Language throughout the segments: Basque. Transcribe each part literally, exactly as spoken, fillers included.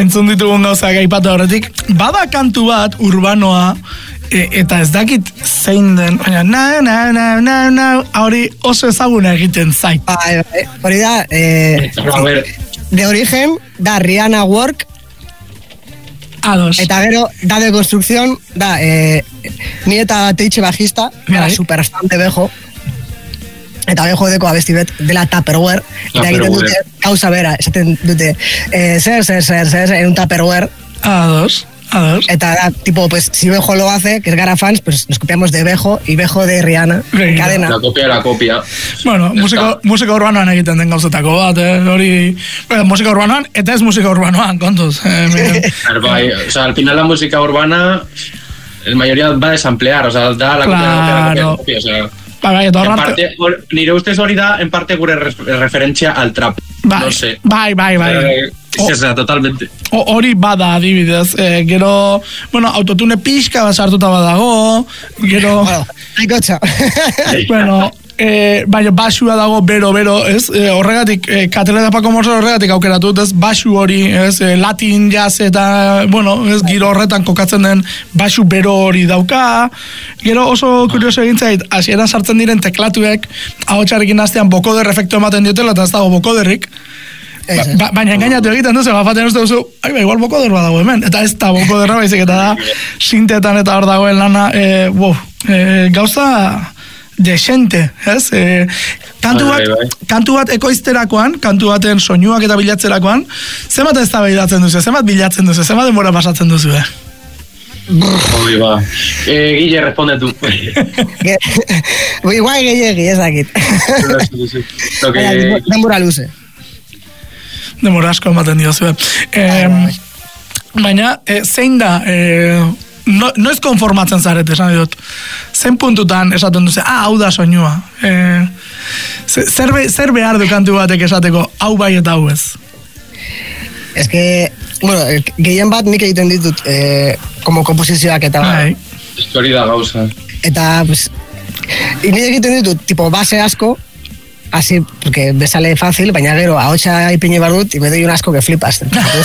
entzun ditugun gauzak aipatu horretik, bada kantu bat urbanoa, e, eta ez dakit zein den, baina na, na, na, na, na, hori oso ezaguna egiten zait. Bai, bai, hori da, eh, de origen, da Rihanna Work, Ados. Eta gero, da de construcción, da, eh, ni eta Teitxe bajista, gara super fan de Bejo, eta Bejo deko abesti bet dela Tupperware, eta egiten dute kauza bera, esaten dute, eh, zer, zer, zer, zer, en un Tupperware. Ados. Ados. Eta da, tipo, pues, si Bejo lo hace, que es gara fans, pues nos copiamos de Bejo y Bejo de Rihanna. Reina. Cadena. La copia, la copia. Bueno, musika, musika urbanoan egiten den gauzetako bat, eh, hori... Bueno, musika urbanoan, eta ez musika urbanoan, kontuz. Eh, bai, o sea, al final la música urbana, el mayoría va a desemplear, o sea, da la copia, la copia, la copia, o sea... Bai, en parte, nire ustez hori da, en parte gure referentzia al trap. Bai, no sé. Bai, bai, bai. Eh, o sea, totalmente. Hori bada adibidez, eh, gero, bueno, autotune pixka bat sartuta badago, gero... Bueno, aikotxa. Bueno, eh, baina basua dago bero-bero, ez? Eh, horregatik, eh, Katerina Pako Morso horregatik aukeratut, ez? Basu hori, ez? Eh, Latin jazz eta, bueno, ez? Giro horretan kokatzen den basu bero hori dauka. Gero oso kurioso egintzait, hasieran sartzen diren teklatuek, ahotsarekin hastean bokoder efektu ematen diotela, eta ez dago bokoderrik. Ba, ba, baina engainatu egiten duzu, bafaten uste duzu, ai, ba, igual bokoder badago hemen, eta ez da bokoderra baizik, eta da, sintetan eta hor dagoen lana, e, wow, e, gauza desente, ez? E, kantu, bat, kantu bat ekoizterakoan, kantu baten soinuak eta bilatzerakoan, zenbat ez da bilatzen duzu, zenbat bilatzen duzu, zenbat denbora pasatzen duzu, eh? Oi, ba. Eh, Guille, responde tú. Igual gehiagi, ez dakit. Denbora luze. Demora asko ematen diozu. Eh, baina, eh, zein da, eh, no, no ez konformatzen zaret, esan dut. Zein puntutan esaten duzu, ah, hau da soinua. Eh, zer, be, zer behar du kantu batek esateko, hau bai eta hau ez? Ez que, bueno, gehien bat nik egiten ditut, eh, como komposizioak eta bai. Hori da gauza. Eta, pues, nik egiten ditut, tipo, base asko, así, porque me sale fácil, baina gero, ahotsa ipini bardut, y me doy un asco que flipas.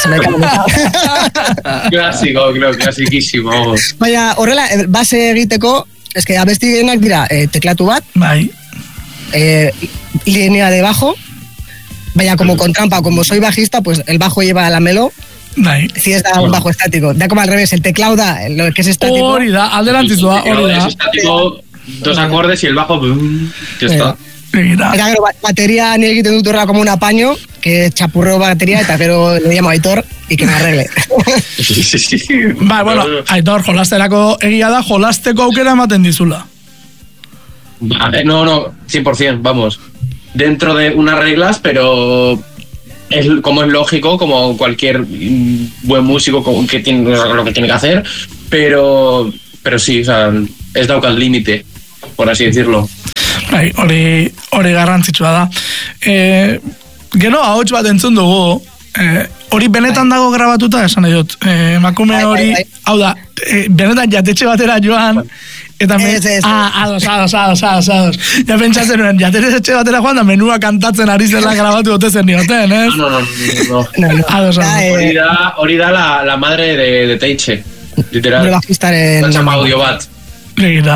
Clásico, creo, clasiquísimo. Baina, horrela, base egiteko, es que abesti genak dira, eh, teklatu bat, bai. eh, línea de bajo, vaya como con trampa, como soy bajista, pues el bajo lleva la melo, bai. si es da un bajo estático, da como al revés, el teclado da, lo que es estático. Hori da, alderantziz doa, hori da. Es estático, dos acordes y el bajo, boom, que está. Eta gero, batería ni egiten dut horrela como un apaño, que chapurreo batería, eta gero le llamo a Aitor, y que me arregle. Sí, sí, sí. Ba, bueno, Aitor, jolasterako egia da, jolasteko aukera ematen dizula. Vale, no, no, cien por ciento, vamos. Dentro de unas reglas, pero es como es lógico, como cualquier buen músico que tiene lo que tiene que hacer, pero pero sí, o sea, ez dauka el límite, por así decirlo. Bai, hori, hori garrantzitsua da. E, gero, ahots bat entzun dugu, e, hori benetan dago grabatuta, esan nahi dut. E, emakume hori, hau da, e, benetan jatetxe batera joan, eta me... Ez, ez, ez. Ah, ados, ados, ados, ados, ados. Ja pentsatzen nuen, jatetxe batera joan, da menua kantatzen ari zela grabatu dute zen nioten, ez? No, no, no, no. no, no. Ados, ados. Hori da, hori da la, la madre de, de Teitxe, literal. Bajistaren... Txama audio bat. Begira.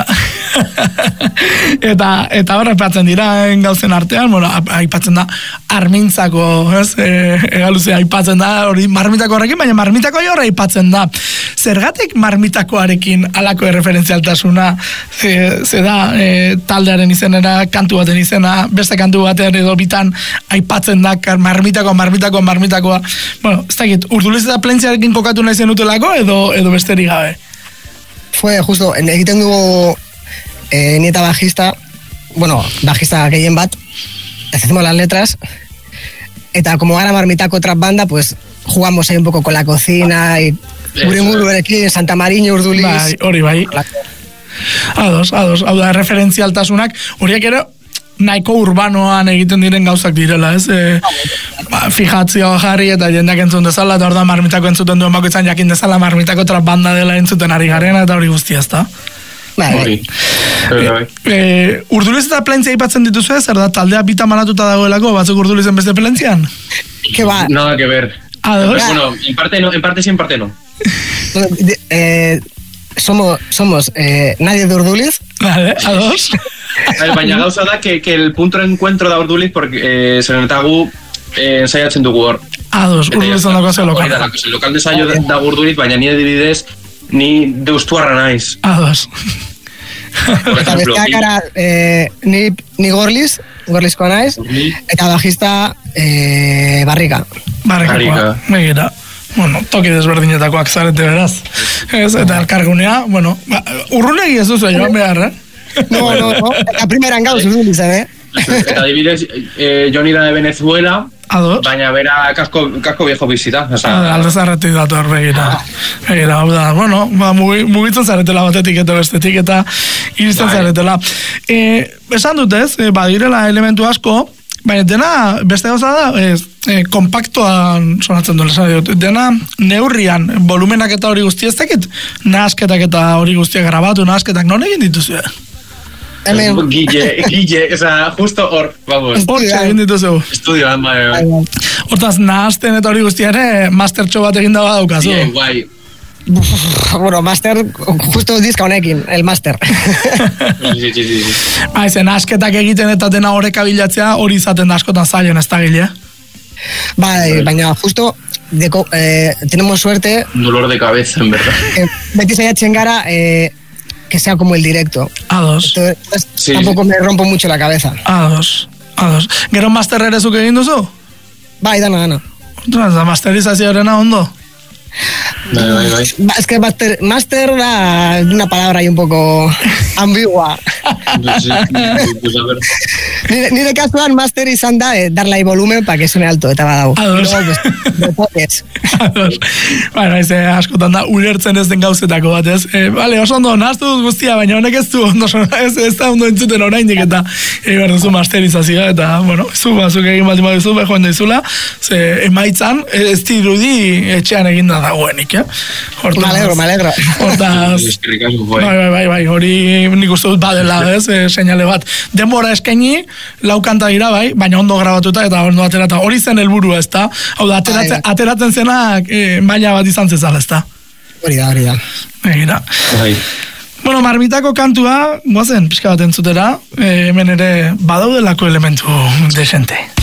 eta eta hor aipatzen dira gauzen artean, bueno, aipatzen da armintzako, ez? Eh, egaluze aipatzen da hori marmitako horrekin, baina marmitako hori aipatzen da. Zergatik marmitakoarekin alako erreferentzialtasuna ze, ze da e, taldearen izenera, kantu baten izena, beste kantu batean edo bitan aipatzen da marmitako, marmitako, marmitakoa. Bueno, ez dakit, Urduliz eta Plentziarekin kokatu nahi zenutelako edo edo besterik gabe. Fue justo, egiten dugu eh, nieta bajista, bueno, bajista gehien bat, hacemos las letras, eta como gara marmitako trap banda, pues jugamos ahí un poco con la cocina, y Urimuru berekin, Santa Mariño, Urduliz. Bai, hori bai. Ados, ados, hau da, referentzialtasunak, horiek ere, nahiko urbanoan egiten diren gauzak direla, ez? E, ba, fijatzio jarri eta jendeak entzun dezala, eta hor da marmitako entzuten duen bakoitzan jakin dezala marmitako trap banda dela entzuten ari garena, eta hori guztia, ez da? Bai, bai. E, Urduliz eta Plentzia aipatzen dituzu ez, zer da, taldea bita manatuta dagoelako, batzuk Urdulizen beste Plentzian? Que va. Nada que ver. Ados. Bueno, en parte no, en parte sí, en parte no. eh, somos, somos eh, nadie de Urduliz. Vale, ados. El baina gauza da que, que el punto de encuentro da Urduliz porque eh, zer netagu eh, ensaiatzen dugu hor. Ados, Urduliz ondako ze lokal. Hori da, el lokal de ensayo da Urduliz, baina ni adibidez ni deustuarra naiz. Ados. Por Eta ejemplo, besteak ara, eh, ni, ni Gorliz, Gorlizkoa naiz, eta bajista eh, Barrika. Barrikakoa, begira. Bueno, toki desberdinetakoak zarete beraz. Ez, eta elkargunea, bueno, ba, urrunegi ez duzu joan behar, eh? No, no, no, eta primeran gauz Urduliz, eh? eta adibidez, eh, Joni da de Venezuela, Ados. baina bera kasko, kasko viejo bizita. O sea, Alde zarretik dator begira. Begira, hau da, bueno, ba, mugitzen zaretela batetik eta bestetik eta iristen zaretela. E, esan dutez, e, badirela elementu asko, baina dena, beste gauza da, ez, e, kompaktuan sonatzen duela, esan dut, dena neurrian, volumenak eta hori guzti ez dakit, nahasketak eta hori guztiak grabatu, nahasketak non egin dituzu? Hemen, Guille, Guille, o sea, justo hor, vamos. Hortxe egin dituzu. Estudioan, bai, bai. Hortaz, nahazten eta hori guztia ere, mastertxo bat egin dago daukazu. Bien, guai. bueno, master, justo diska honekin, el master. Sí, sí, sí, sí. Ba, ezen, asketak egiten eta dena horrek abilatzea, hori izaten da askotan zailen, ez da gile. Bai, baina justo, deko, eh, tenemos suerte, Un dolor de cabeza, en verdad. eh, beti saiatzen gara, eh, que sea como el directo. Ados, Entonces, Sí, tampoco me rompo mucho la cabeza. ados, ados. Gero master ere zuk egin duzu? Bai, dana, dana. Ostras, da masterizazioarena ondo. Bai, bai, bai. Va, es que master, master da una palabra ahí un poco ambigua. No sé, pues a ver. Nire, nire kasuan master izan da eh, darle ahí volumen para que suene alto, eta badau. Ados. Luego, pues, deportes. Ados. Bueno, ez, eh, askotan da, ulertzen ez den gauzetako bat, ez? E, vale, oso ondo, nahaztu dut guztia, baina honek ez du ondo, ez, ez da ondo entzuten oraindik eta egin behar duzu masterizazioa, eta, bueno, zu, bazuk egin baldin baduzu, behoen daizula, ze emaitzan, ez dirudi etxean eginda dagoenik, eh? Hortaz, Me alegro, me alegro. Hortaz, Eskerrik asko, bai. bai, bai, bai, bai, hori nik uste dut badela, ez, e, seinale bat. Denbora eskaini, lau kanta dira, bai, baina ondo grabatuta eta ondo aterata. Hori zen helburua, ez da? Hau da, ateratzen, Bai. ateratzen zenak e, maila bat izan zezala, ez da? Hori da, hori da. Egira. Bai. Bueno, Marmitako kantua, guazen, pixka bat entzutera, e, hemen ere badaudelako elementu desente.